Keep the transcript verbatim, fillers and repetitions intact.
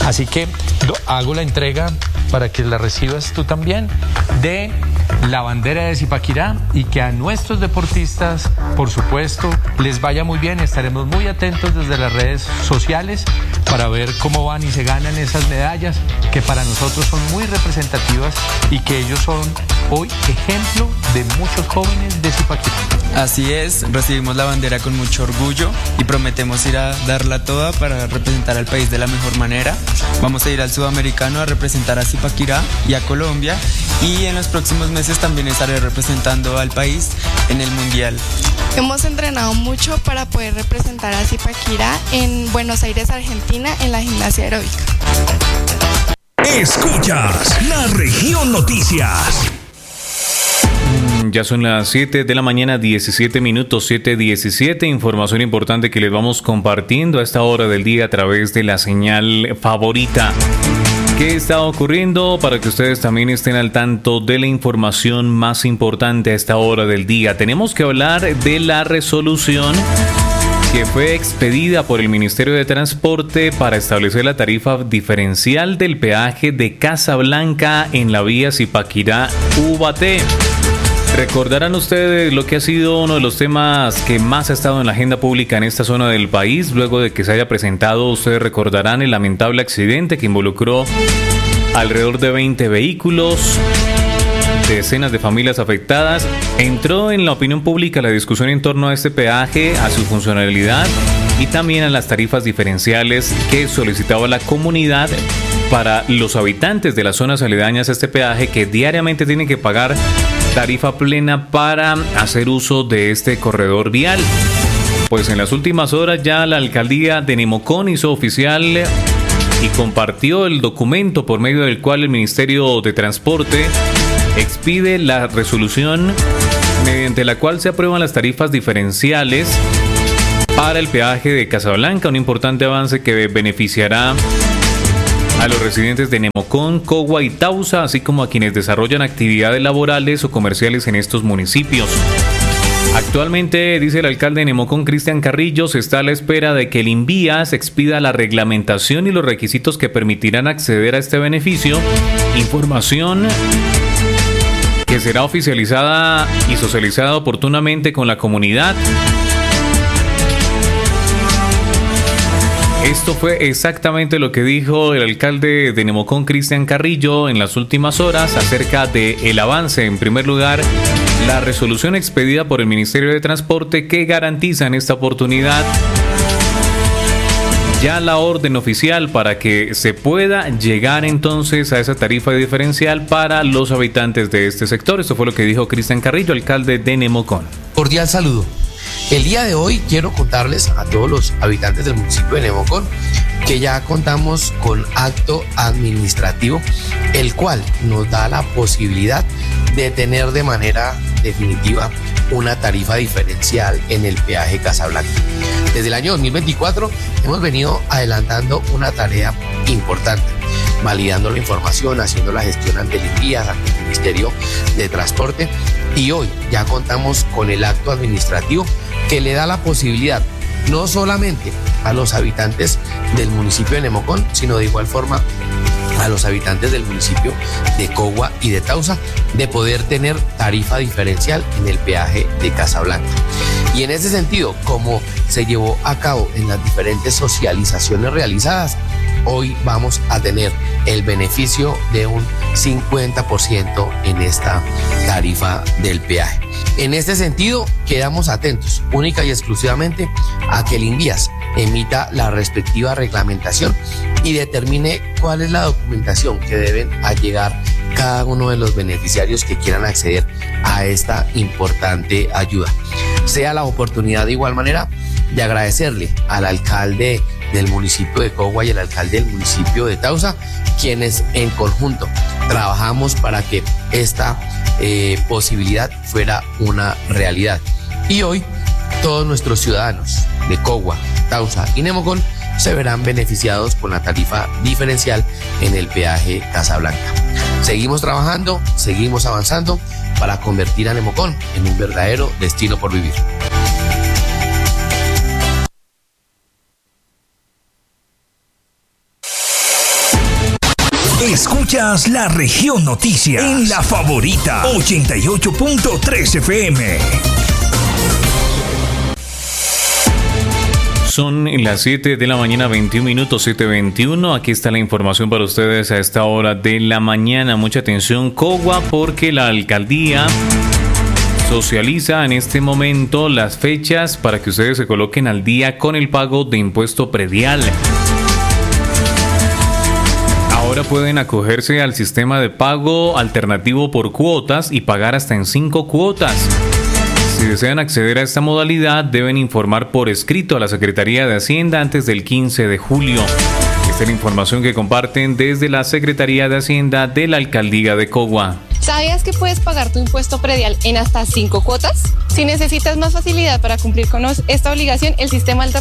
Así que hago la entrega para que la recibas tú también de la bandera de Zipaquirá y que a nuestros deportistas, por supuesto, les vaya muy bien. Estaremos muy atentos desde las redes sociales para ver cómo van y se ganan esas medallas que para nosotros son muy representativas y que ellos son hoy ejemplo de muchos jóvenes de Zipaquirá. Así es, recibimos la bandera con mucho orgullo y prometemos ir a darla toda para representar al país de la mejor manera. Vamos a ir al Sudamericano a representar a Zipaquirá y a Colombia, y en los próximos meses también estaré representando al país en el Mundial. Hemos entrenado mucho para poder representar a Zipaquirá en Buenos Aires, Argentina, en la gimnasia aeróbica. Escuchas La Región Noticias. Ya son las siete de la mañana, diecisiete minutos, siete diecisiete. Información importante que les vamos compartiendo a esta hora del día a través de la señal favorita. ¿Qué está ocurriendo? Para que ustedes también estén al tanto de la información más importante a esta hora del día. Tenemos que hablar de la resolución que fue expedida por el Ministerio de Transporte para establecer la tarifa diferencial del peaje de Casablanca en la vía Zipaquirá-Ubaté. Recordarán ustedes lo que ha sido uno de los temas que más ha estado en la agenda pública en esta zona del país, luego de que se haya presentado, ustedes recordarán, el lamentable accidente que involucró alrededor de veinte vehículos, decenas de familias afectadas. Entró en la opinión pública la discusión en torno a este peaje, a su funcionalidad y también a las tarifas diferenciales que solicitaba la comunidad para los habitantes de las zonas aledañas a este peaje, que diariamente tienen que pagar tarifa plena para hacer uso de este corredor vial. Pues en las últimas horas ya la alcaldía de Nemocón hizo oficial y compartió el documento por medio del cual el Ministerio de Transporte expide la resolución mediante la cual se aprueban las tarifas diferenciales para el peaje de Casablanca, un importante avance que beneficiará a los residentes de Nemocón, Cogua y Tausa, así como a quienes desarrollan actividades laborales o comerciales en estos municipios. Actualmente, dice el alcalde de Nemocón, Cristian Carrillo, se está a la espera de que el INVIAS expida la reglamentación y los requisitos que permitirán acceder a este beneficio. Información que será oficializada y socializada oportunamente con la comunidad. Esto fue exactamente lo que dijo el alcalde de Nemocón, Cristian Carrillo, en las últimas horas acerca del avance. En primer lugar, la resolución expedida por el Ministerio de Transporte que garantiza en esta oportunidad ya la orden oficial para que se pueda llegar entonces a esa tarifa diferencial para los habitantes de este sector. Esto fue lo que dijo Cristian Carrillo, alcalde de Nemocón. Cordial saludo. El día de hoy quiero contarles a todos los habitantes del municipio de Nemocón que ya contamos con acto administrativo, el cual nos da la posibilidad de tener de manera definitiva una tarifa diferencial en el peaje Casablanca. Desde el año dos mil veinticuatro hemos venido adelantando una tarea importante, validando la información, haciendo la gestión ante el INVIAS, ante el Ministerio de Transporte, y hoy ya contamos con el acto administrativo que le da la posibilidad no solamente a los habitantes del municipio de Nemocón, sino de igual forma a los habitantes del municipio de Cogua y de Tausa, de poder tener tarifa diferencial en el peaje de Casablanca. Y en ese sentido, como se llevó a cabo en las diferentes socializaciones realizadas, hoy vamos a tener el beneficio de un cincuenta por ciento en esta tarifa del peaje. En este sentido, quedamos atentos única y exclusivamente a que el INVIAS emita la respectiva reglamentación y determine cuál es la documentación que deben allegar cada uno de los beneficiarios que quieran acceder a esta importante ayuda. Sea la oportunidad de igual manera de agradecerle al alcalde del municipio de Cogua y al alcalde del municipio de Tausa, quienes en conjunto trabajamos para que esta eh, posibilidad fuera una realidad. Y hoy todos nuestros ciudadanos de Cogua, Tausa y Nemocón se verán beneficiados con la tarifa diferencial en el peaje Casablanca. Seguimos trabajando, seguimos avanzando para convertir a Nemocón en un verdadero destino por vivir. Escuchas La Región Noticias en La Favorita ochenta y ocho punto tres F M. Son las siete de la mañana, veintiún minutos, siete veintiuno. Aquí está la información para ustedes a esta hora de la mañana. Mucha atención, Cogua, porque la alcaldía socializa en este momento las fechas para que ustedes se coloquen al día con el pago de impuesto predial. Ahora pueden acogerse al sistema de pago alternativo por cuotas y pagar hasta en cinco cuotas. Si desean acceder a esta modalidad, deben informar por escrito a la Secretaría de Hacienda antes del quince de julio. Esta es la información que comparten desde la Secretaría de Hacienda de la Alcaldía de Cogua. ¿Sabías que puedes pagar tu impuesto predial en hasta cinco cuotas? Si necesitas más facilidad para cumplir con esta obligación, el sistema alternativo